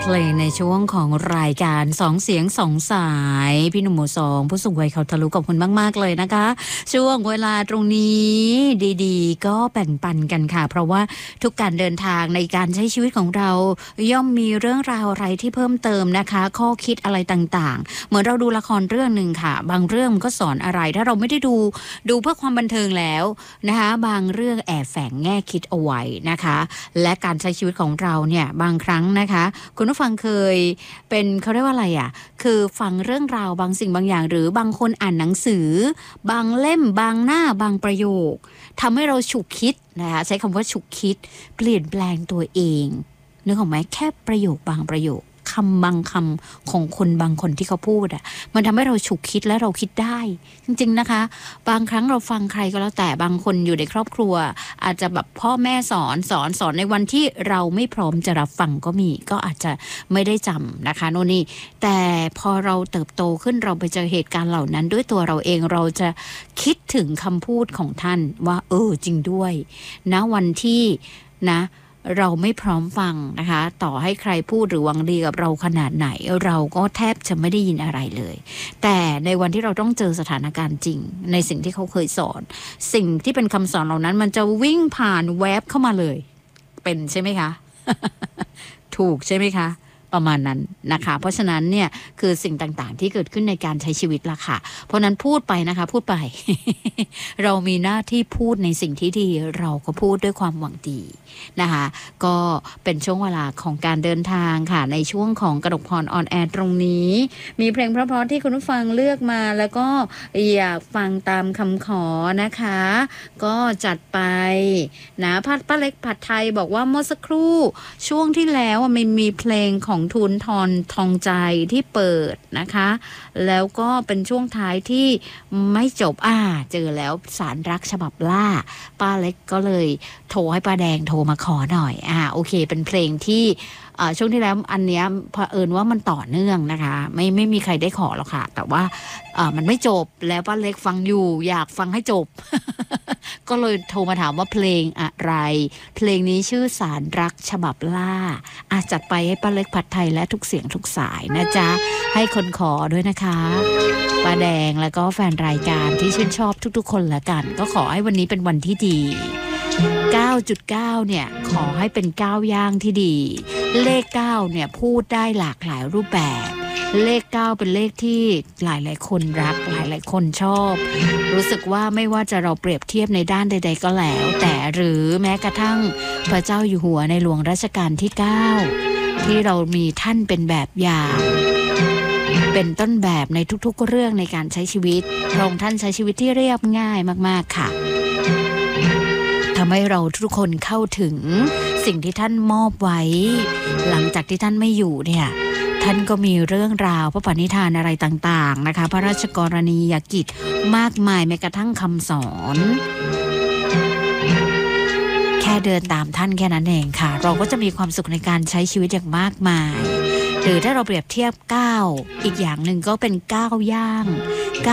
เพลงในช่วงของรายการ2เสียง2สายพี่หนุ่มหมู่2ผู้สูงวัยเขาทะลุกับคุณมากๆเลยนะคะช่วงเวลาตรงนี้ดีๆก็แบ่งปันกันค่ะเพราะว่าทุกการเดินทางในการใช้ชีวิตของเราย่อมมีเรื่องราวอะไรที่เพิ่มเติมนะคะข้อคิดอะไรต่างๆเหมือนเราดูละครเรื่องนึงค่ะบางเรื่องก็สอนอะไรถ้าเราไม่ได้ดูเพื่อความบันเทิงแล้วนะคะบางเรื่องแอบแฝงแง่คิดเอาไว้นะคะและการใช้ชีวิตของเราเนี่ยบางครั้งนะคะคุณผู้ฟังเคยเป็นเขาเรียกว่าอะไรอ่ะคือฟังเรื่องราวบางสิ่งบางอย่างหรือบางคนอ่านหนังสือบางเล่มบางหน้าบางประโยคทำให้เราฉุกคิดนะคะใช้คำว่าฉุกคิดเปลี่ยนแปลงตัวเองนึกออกไหมแค่ประโยคบางประโยคคำบางคำของคนบางคนที่เขาพูดอ่ะมันทำให้เราฉุกคิดและเราคิดได้จริงๆนะคะบางครั้งเราฟังใครก็แล้วแต่บางคนอยู่ในครอบครัวอาจจะแบบพ่อแม่สอนในวันที่เราไม่พร้อมจะรับฟังก็มีก็อาจจะไม่ได้จำนะคะโน่นนี่แต่พอเราเติบโตขึ้นเราไปเจอเหตุการณ์เหล่านั้นด้วยตัวเราเองเราจะคิดถึงคำพูดของท่านว่าจริงด้วยนะวันที่นะเราไม่พร้อมฟังนะคะต่อให้ใครพูดหรือหวังดีกับเราขนาดไหนเราก็แทบจะไม่ได้ยินอะไรเลยแต่ในวันที่เราต้องเจอสถานการณ์จริงในสิ่งที่เขาเคยสอนสิ่งที่เป็นคำสอนเหล่านั้นมันจะวิ่งผ่านแวบเข้ามาเลยเป็นใช่ไหมคะ ถูกใช่ไหมคะประมาณนั้นนะคะเพราะฉะนั้นเนี่ยคือสิ่งต่างๆที่เกิดขึ้นในการใช้ชีวิตล่ะค่ะเพราะนั้นพูดไปนะคะพูดไป เรามีหน้าที่พูดในสิ่งที่ดีเราก็พูดด้วยความหวังดีนะคะก็เป็นช่วงเวลาของการเดินทางค่ะในช่วงของกนกพรออนแอร์ตรงนี้มีเพลงเพราะๆที่คุณผู้ฟังเลือกมาแล้วก็อยากฟังตามคำขอนะคะก็จัดไปนะป้าเล็กผัดไทยบอกว่าเมื่อสักครู่ช่วงที่แล้วมันมีเพลงของทูลทรทองใจที่เปิดนะคะแล้วก็เป็นช่วงท้ายที่ไม่จบเจอแล้วสารรักฉบับล่าป้าเล็กก็เลยโทรให้ป้าแดงโทรมาขอหน่อยโอเคเป็นเพลงที่ช่วงที่แล้วอันเนี้ยเผอิญว่ามันต่อเนื่องนะคะไม่มีใครได้ขอหรอกค่ะแต่ว่ามันไม่จบแล้วป้าเล็กฟังอยู่อยากฟังให้จบ ก็เลยโทรมาถามว่าเพลงอะไรเพลงนี้ชื่อสารรักฉบับล่าจัดไปให้ป้าเล็กผัดไทยและทุกเสียงทุกสายนะจ๊ะให้คนขอด้วยนะคะป้าแดงแล้วก็แฟนรายการที่ชื่นชอบทุกๆคนละกันก็ขอให้วันนี้เป็นวันที่ดี 9.9 เนี่ยขอให้เป็น9ย่างที่ดีเลข9เนี่ยพูดได้หลากหลายรูปแบบเลข9เป็นเลขที่หลายๆคนรักหลายๆคนชอบรู้สึกว่าไม่ว่าจะเราเปรียบเทียบในด้านใดๆก็แล้วแต่หรือแม้กระทั่งพระเจ้าอยู่หัวในหลวงรัชกาลที่9ที่เรามีท่านเป็นแบบอย่างเป็นต้นแบบในทุกๆเรื่องในการใช้ชีวิตพระองค์ท่านใช้ชีวิตที่เรียบง่ายมากๆค่ะทำให้เราทุกคนเข้าถึงสิ่งที่ท่านมอบไว้หลังจากที่ท่านไม่อยู่เนี่ยท่านก็มีเรื่องราวพระปณิธานอะไรต่างๆนะคะพระราชกรณียกิจมากมายแม้กระทั่งคำสอนแค่เดินตามท่านแค่นั้นเองค่ะเราก็จะมีความสุขในการใช้ชีวิตอย่างมากมายหรือถ้าเราเปรียบเทียบ9อีกอย่างหนึ่งก็เป็น9ย่าง